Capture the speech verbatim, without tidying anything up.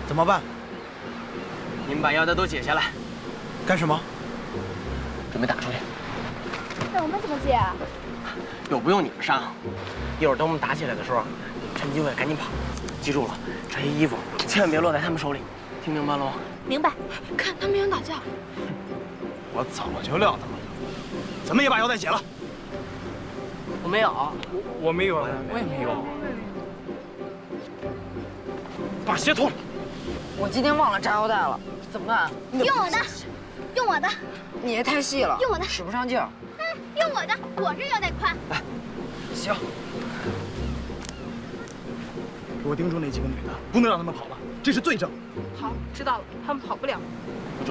怎么办？ 你们把腰带都解下来， 干什么？ 准备打出去。 那我们怎么解啊？ 又不用你们上，一会儿等我们打起来的时候，趁机会赶紧跑。记住了，这些衣服千万别落在他们手里，听明白了吗？ 明白。 看他们想打架。 我早就料到了，咱们也把腰带解了。 我没有， 我我没有，我也没有。把鞋脱了。 我今天忘了扎腰带了，怎么办？ 用我的，用我的， 你也太细了， 用我的， 使不上劲儿。 嗯，用我的，我这腰带宽。 来， 行。 给我盯住那几个女的，不能让她们跑了，这是罪证。 好，知道了，他们跑不了。